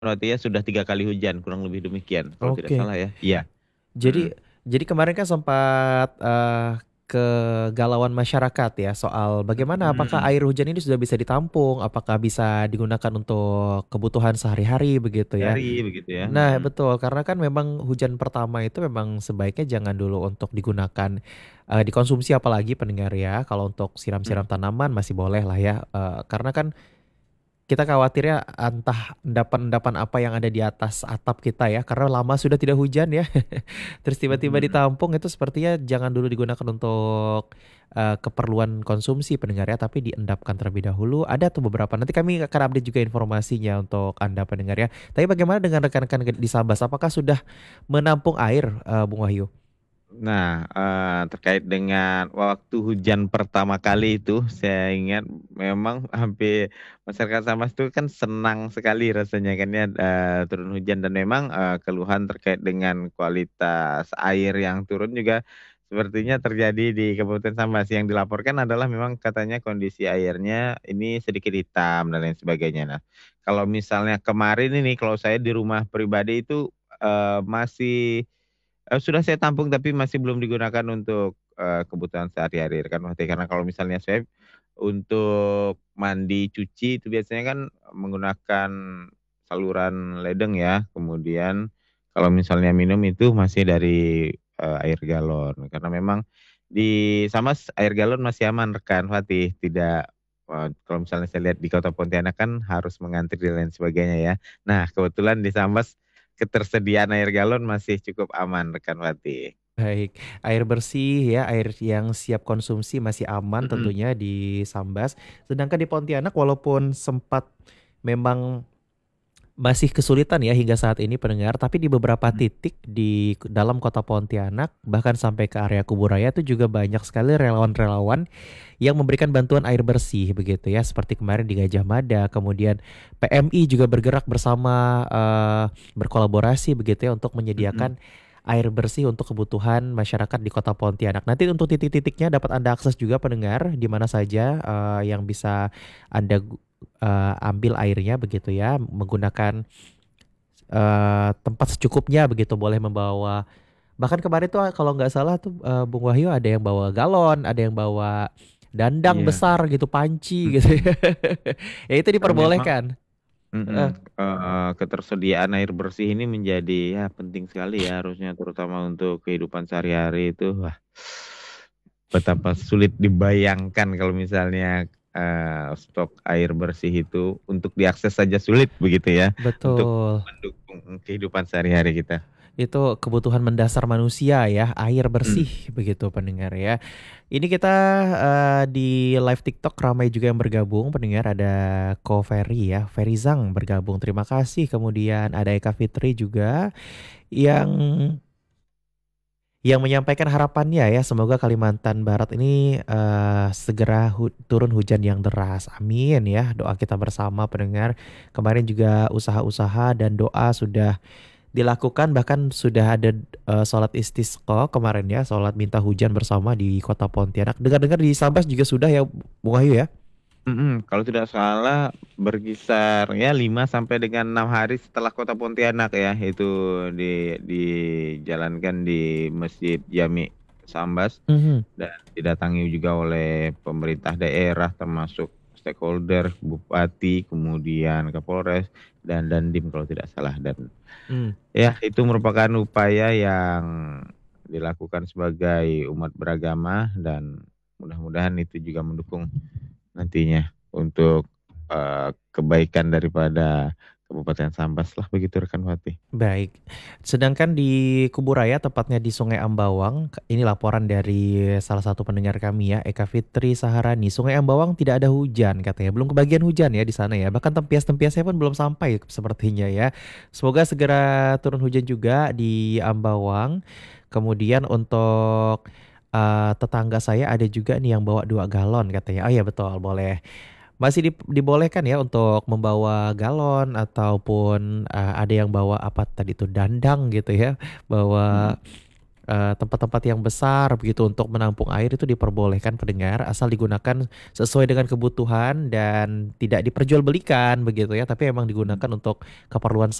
berarti ya sudah 3 kali hujan, kurang lebih demikian kalau tidak Oke. salah ya. Iya. Jadi Mm-mm. jadi kemarin kan sempat kegalauan masyarakat ya soal bagaimana apakah Mm-mm. air hujan ini sudah bisa ditampung, apakah bisa digunakan untuk kebutuhan sehari-hari begitu ya. Dari begitu ya. Nah, Mm-mm. betul karena kan memang hujan pertama itu memang sebaiknya jangan dulu untuk digunakan dikonsumsi apalagi pendengar ya. Kalau untuk siram-siram Mm. tanaman masih boleh lah ya. Karena kan kita khawatirnya entah endapan-endapan apa yang ada di atas atap kita ya, karena lama sudah tidak hujan ya. Terus tiba-tiba Mm-mm. ditampung itu sepertinya jangan dulu digunakan untuk keperluan konsumsi pendengar ya, tapi diendapkan terlebih dahulu. Ada tuh beberapa. Nanti kami akan update juga informasinya untuk Anda pendengar ya. Tapi bagaimana dengan rekan-rekan di Sabas? Apakah sudah menampung air, Bung Wahyu? Nah, terkait dengan waktu hujan pertama kali itu, saya ingat memang hampir masyarakat Sambas itu kan senang sekali rasanya kan ya turun hujan dan memang keluhan terkait dengan kualitas air yang turun juga sepertinya terjadi di Kabupaten Sambas. Yang dilaporkan adalah memang katanya kondisi airnya ini sedikit hitam dan lain sebagainya. Nah, kalau misalnya kemarin ini kalau saya di rumah pribadi itu masih sudah saya tampung tapi masih belum digunakan untuk kebutuhan sehari-hari kan Wati. Karena kalau misalnya saya untuk mandi cuci itu biasanya kan menggunakan saluran ledeng ya. Kemudian kalau misalnya minum itu masih dari air galon. Karena memang di sama air galon masih aman rekan Fatih. Tidak kalau misalnya saya lihat di Kota Pontianak kan harus mengantri dan lain sebagainya ya. Nah, kebetulan di Sambas ketersediaan air galon masih cukup aman, rekan Fatih. Baik, air bersih ya, air yang siap konsumsi masih aman Mm-mm. tentunya di Sambas. Sedangkan di Pontianak walaupun sempat memang masih kesulitan ya hingga saat ini pendengar, tapi di beberapa titik di dalam kota Pontianak bahkan sampai ke area Kuburaya itu juga banyak sekali relawan-relawan yang memberikan bantuan air bersih begitu ya, seperti kemarin di Gajah Mada, kemudian PMI juga bergerak bersama berkolaborasi begitu ya untuk Mm-mm. menyediakan air bersih untuk kebutuhan masyarakat di Kota Pontianak. Nanti untuk titik-titiknya dapat Anda akses juga pendengar di mana saja yang bisa Anda ambil airnya begitu ya menggunakan tempat secukupnya begitu boleh membawa bahkan kemarin tuh kalau nggak salah tuh Bung Wahyu ada yang bawa galon ada yang bawa dandang Iya. besar gitu panci gitu Mm-mm. ya. Ya itu Karena memang diperbolehkan. mm-mm, Eh, ketersediaan air bersih ini menjadi ya penting sekali ya harusnya terutama untuk kehidupan sehari-hari itu wah, betapa sulit dibayangkan kalau misalnya stok air bersih itu untuk diakses saja sulit begitu ya untuk betul. mendukung kehidupan sehari-hari kita. Itu kebutuhan mendasar manusia ya, air bersih Mm. begitu pendengar ya. Ini kita di live TikTok ramai juga yang bergabung pendengar ada Ko Ferry ya, Ferry Zang bergabung. Terima kasih. Kemudian ada Eka Fitri juga yang menyampaikan harapannya ya semoga Kalimantan Barat ini segera turun hujan yang deras. Amin ya. Doa kita bersama pendengar. Kemarin juga usaha-usaha dan doa sudah dilakukan bahkan sudah ada sholat istisqa kemarin ya, sholat minta hujan bersama di Kota Pontianak. Dengar-dengar di Sabas juga sudah ya, Bung Wahyu ya. Mm-mm. Kalau tidak salah berkisar ya 5 sampai dengan 6 hari setelah Kota Pontianak ya itu dijalankan di Masjid Jami Sambas Mhm. dan didatangi juga oleh pemerintah daerah termasuk stakeholder, Bupati, kemudian Kapolres dan Dandim kalau tidak salah dan Hmm. ya itu merupakan upaya yang dilakukan sebagai umat beragama dan mudah-mudahan itu juga mendukung nantinya untuk kebaikan daripada Kabupaten Sambas lah begitu rekan Wati. Baik. Sedangkan di Kuburaya, tepatnya di Sungai Ambawang, ini laporan dari salah satu pendengar kami ya, Eka Fitri Saharani. Sungai Ambawang tidak ada hujan katanya. Belum kebagian hujan ya di sana ya. Bahkan tempias-tempiasnya pun belum sampai sepertinya ya. Semoga segera turun hujan juga di Ambawang. Kemudian untuk tetangga saya ada juga nih yang bawa 2 galon katanya. Oh iya betul, boleh. Masih dibolehkan ya untuk membawa galon ataupun ada yang bawa apa tadi tuh dandang gitu ya, bawa Mm-mm. tempat-tempat yang besar begitu untuk menampung air itu diperbolehkan pendengar, asal digunakan sesuai dengan kebutuhan dan tidak diperjualbelikan begitu ya, tapi emang digunakan untuk keperluan